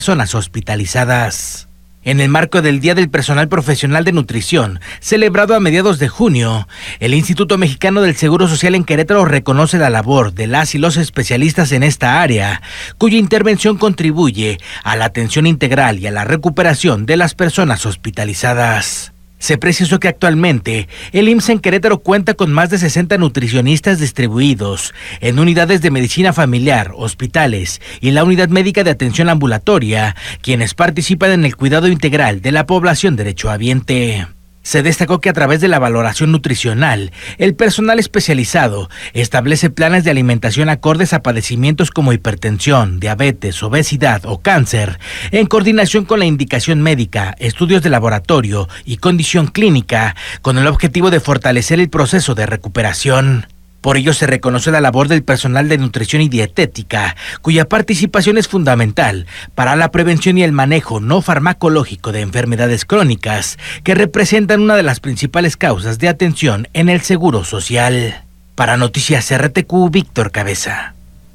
personas hospitalizadas. En el marco del Día del Personal Profesional de Nutrición, celebrado a mediados de junio, el Instituto Mexicano del Seguro Social en Querétaro reconoce la labor de las y los especialistas en esta área, cuya intervención contribuye a la atención integral y a la recuperación de las personas hospitalizadas. Se precisó que actualmente el IMSS en Querétaro cuenta con más de 60 nutricionistas distribuidos en unidades de medicina familiar, hospitales y la unidad médica de atención ambulatoria, quienes participan en el cuidado integral de la población derechohabiente. Se destacó que a través de la valoración nutricional, el personal especializado establece planes de alimentación acordes a padecimientos como hipertensión, diabetes, obesidad o cáncer, en coordinación con la indicación médica, estudios de laboratorio y condición clínica, con el objetivo de fortalecer el proceso de recuperación. Por ello se reconoce la labor del personal de nutrición y dietética, cuya participación es fundamental para la prevención y el manejo no farmacológico de enfermedades crónicas, que representan una de las principales causas de atención en el Seguro Social. Para Noticias RTQ, Víctor Cabeza.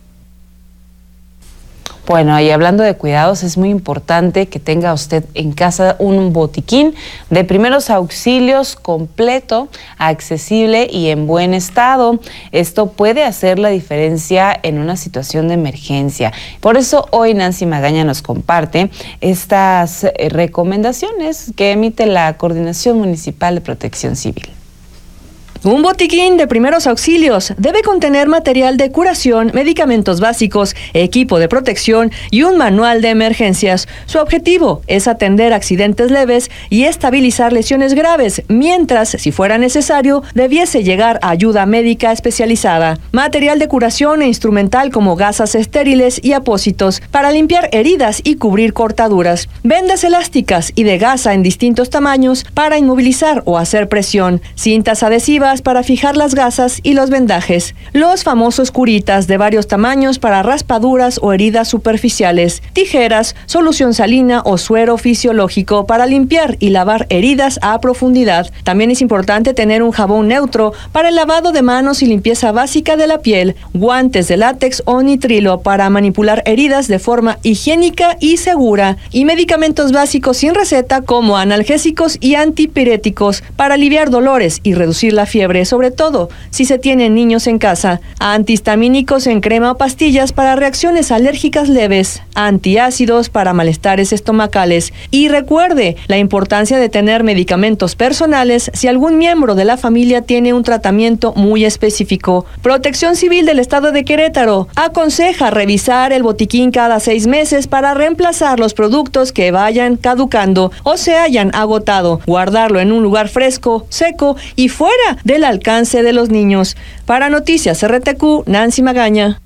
Bueno, y hablando de cuidados, es muy importante que tenga usted en casa un botiquín de primeros auxilios completo, accesible y en buen estado. Esto puede hacer la diferencia en una situación de emergencia. Por eso hoy Nancy Magaña nos comparte estas recomendaciones que emite la Coordinación Municipal de Protección Civil. Un botiquín de primeros auxilios debe contener material de curación, medicamentos básicos, equipo de protección y un manual de emergencias. Su objetivo es atender accidentes leves y estabilizar lesiones graves, mientras, si fuera necesario, debiese llegar ayuda médica especializada. Material de curación e instrumental como gasas estériles y apósitos para limpiar heridas y cubrir cortaduras. Vendas elásticas y de gasa en distintos tamaños para inmovilizar o hacer presión. Cintas adhesivas para fijar las gasas y los vendajes. Los famosos curitas de varios tamaños para raspaduras o heridas superficiales. Tijeras, solución salina o suero fisiológico para limpiar y lavar heridas a profundidad. También es importante tener un jabón neutro para el lavado de manos y limpieza básica de la piel. Guantes de látex o nitrilo para manipular heridas de forma higiénica y segura. Y medicamentos básicos sin receta como analgésicos y antipiréticos para aliviar dolores y reducir la fiebre, sobre todo si se tienen niños en casa. Antihistamínicos en crema o pastillas para reacciones alérgicas leves. Antiácidos para malestares estomacales. Y recuerde la importancia de tener medicamentos personales si algún miembro de la familia tiene un tratamiento muy específico. Protección Civil del Estado de Querétaro aconseja revisar el botiquín cada 6 meses para reemplazar los productos que vayan caducando o se hayan agotado. Guardarlo en un lugar fresco, seco y fuera del alcance de los niños. Para Noticias RTQ, Nancy Magaña.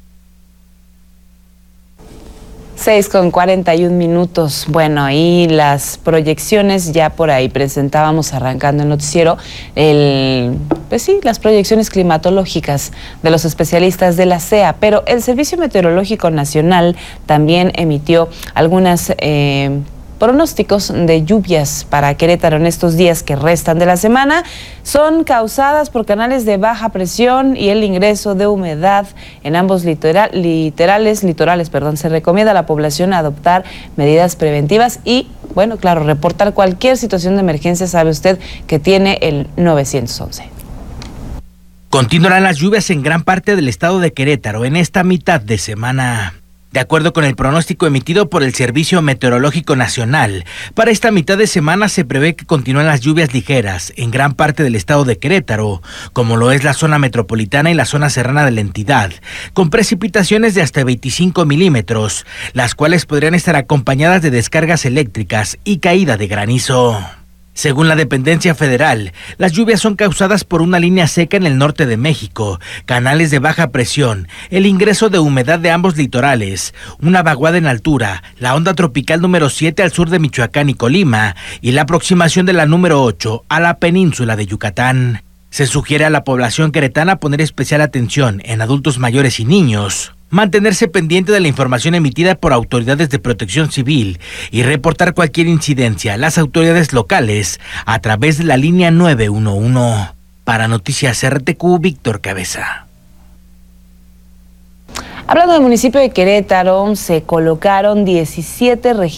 6:41. Bueno, y las proyecciones ya por ahí presentábamos arrancando el noticiero, las proyecciones climatológicas de los especialistas de la CEA, pero el Servicio Meteorológico Nacional también emitió algunas pronósticos de lluvias para Querétaro en estos días que restan de la semana. Son causadas por canales de baja presión y el ingreso de humedad en ambos litorales. Se recomienda a la población adoptar medidas preventivas y, bueno, claro, reportar cualquier situación de emergencia. Sabe usted que tiene el 911. Continuarán las lluvias en gran parte del estado de Querétaro en esta mitad de semana. De acuerdo con el pronóstico emitido por el Servicio Meteorológico Nacional, para esta mitad de semana se prevé que continúen las lluvias ligeras en gran parte del estado de Querétaro, como lo es la zona metropolitana y la zona serrana de la entidad, con precipitaciones de hasta 25 milímetros, las cuales podrían estar acompañadas de descargas eléctricas y caída de granizo. Según la dependencia federal, las lluvias son causadas por una línea seca en el norte de México, canales de baja presión, el ingreso de humedad de ambos litorales, una vaguada en altura, la onda tropical número 7 al sur de Michoacán y Colima y la aproximación de la número 8 a la península de Yucatán. Se sugiere a la población queretana poner especial atención en adultos mayores y niños, mantenerse pendiente de la información emitida por autoridades de protección civil y reportar cualquier incidencia a las autoridades locales a través de la línea 911. Para Noticias RTQ, Víctor Cabeza. Hablando del municipio de Querétaro, se colocaron 17 registros